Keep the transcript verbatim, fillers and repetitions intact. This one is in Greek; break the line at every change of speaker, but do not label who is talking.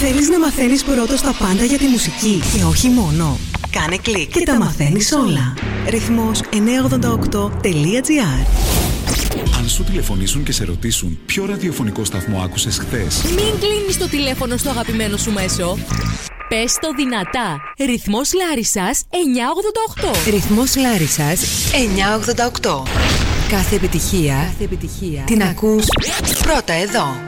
Θέλεις να μαθαίνεις πρώτος τα πάντα για τη μουσική και όχι μόνο? Κάνε κλικ και τα μαθαίνεις όλα. Ρυθμός εννιακόσια ογδόντα οκτώ τελεία τζι άρ.
Αν σου τηλεφωνήσουν και σε ρωτήσουν ποιο ραδιοφωνικό σταθμό άκουσες χθες,
μην κλείνεις το τηλέφωνο στο αγαπημένο σου μέσο. Πες το δυνατά. Ρυθμός Λάρισσας εννιακόσια ογδόντα οκτώ.
Ρυθμός Λάρισσας εννιακόσια ογδόντα οκτώ. Κάθε επιτυχία, Κάθε επιτυχία την ακούς πρώτα εδώ.